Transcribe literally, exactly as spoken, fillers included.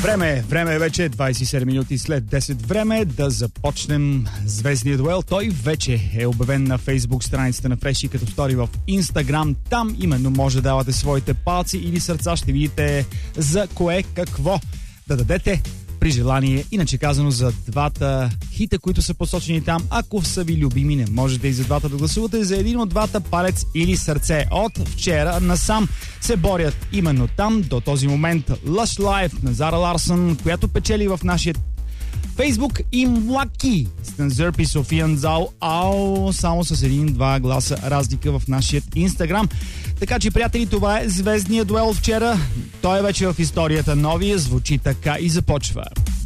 Време, време е вече двайсет и седем минути след десет. Време е да започнем звездния дуел. Той вече е обявен на Фейсбук страницата на Фреши като стори в Инстаграм. Там именно може да давате своите палци или сърца. Ще видите за кое какво да дадете при желание. Иначе казано, за двата хита, които са посочени там, ако са ви любими, не можете и за двата да гласувате. За един от двата палец или сърце. От вчера насам се борят именно там до този момент Lush Life на Зара Ларсън, която печели в нашия Фейсбук, и Млаки Стензърп и София Нзал, ау, само с един-два гласа разлика в нашия Инстаграм. Така че, приятели, това е звездния дуел вчера. Той е вече в историята. Новия звучи така и започва.